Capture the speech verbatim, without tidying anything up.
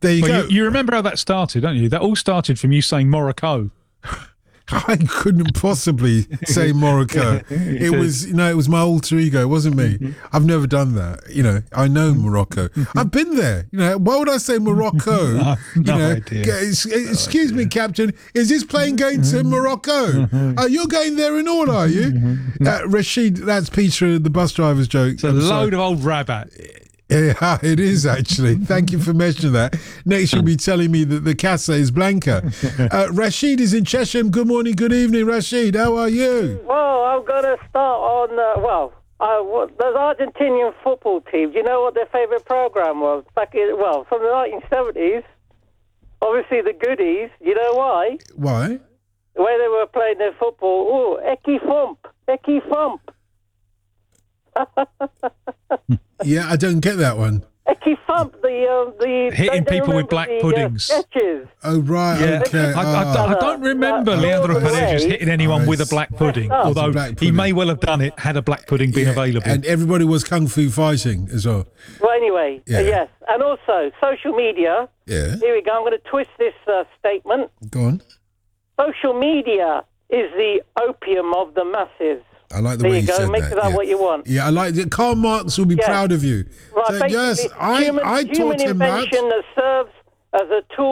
There you well, go. You, you remember how that started, don't you? That all started from you saying Morocco. I couldn't possibly say Morocco. It was, you know, it was my alter ego. It wasn't me. Mm-hmm. I've never done that. You know, I know Morocco. Mm-hmm. I've been there. You know, why would I say Morocco? no, you no know, idea. Excuse no me, idea. Captain. Is this plane going to Morocco? Mm-hmm. Uh, you're going there and all, are you? Mm-hmm. Uh, Rashid, that's Peter, the bus driver's joke. It's a I'm load sorry. of old rabbit. Yeah, it is actually. Thank you for mentioning that. Next, you'll be telling me that the Casa is Blanca. Uh, Rashid is in Chesham. Good morning, good evening, Rashid. How are you? Well, I'm going to start on, uh, well, uh, what, those Argentinian football teams, you know what their favourite programme was? Back in, well, from the nineteen seventies. Obviously, the goodies. You know why? Why? The way they were playing their football. Oh, Eki Fump. Eki Fump. Yeah, I don't get that one. Eki Fump, the uh, the hitting people with black the, puddings. Uh, sketches. Oh right, yeah. okay. I, I, I, I don't remember uh, Leandro Paredes hitting anyone oh, with a black pudding, oh, although black pudding. He may well have done it had a black pudding been yeah, available. And everybody was kung fu fighting as well. Well, anyway, yeah. uh, yes, and also social media. Yeah. Here we go. I'm going to twist this uh, statement. Go on. Social media is the opium of the masses. I like the there way you, you go. said Make that. Make that yeah. what you want. Yeah, I like it. Karl Marx will be yes. proud of you. Right, so, yes, I, human, I taught human him that. invention that serves as a tool